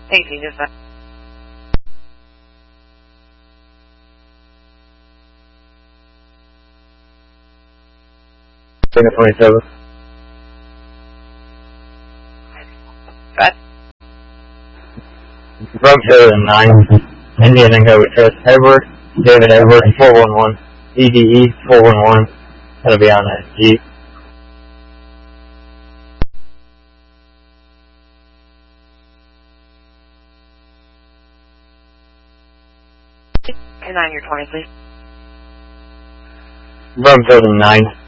18 just that. Signal 27. That. Brumfield and 9. Indian and go with Chris Edward, David Edward, 411. EDE 411. Gonna be on that Jeep. And 9, you're 20, please. Brumfield and 9.